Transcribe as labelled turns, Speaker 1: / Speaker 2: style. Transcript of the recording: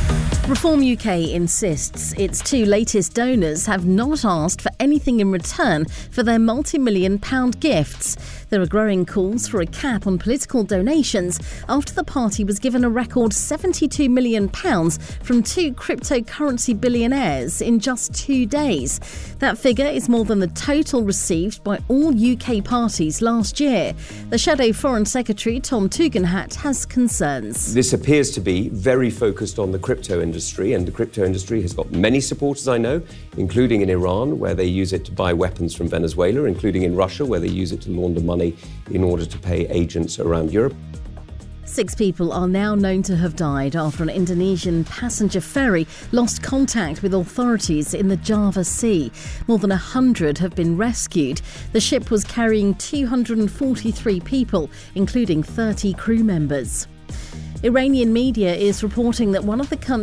Speaker 1: Reform UK insists its two latest donors have not asked for anything in return for their multi-million pound gifts. There are growing calls for a cap on political donations after the party was given a record £72 million from two cryptocurrency billionaires in just 2 days. That figure is more than the total received by all UK parties last year. The Shadow Foreign Secretary Tom Tugendhat has concerns.
Speaker 2: This appears to be very focused on the crypto industry, and the crypto industry has got many supporters, I know, including in Iran, where they use it to buy weapons from Venezuela, including in Russia, where they use it to launder money in order to pay agents around Europe.
Speaker 1: 6 people are now known to have died after an Indonesian passenger ferry lost contact with authorities in the Java Sea. More than 100 have been rescued. The ship was carrying 243 people, including 30 crew members. Iranian media is reporting that one of the country's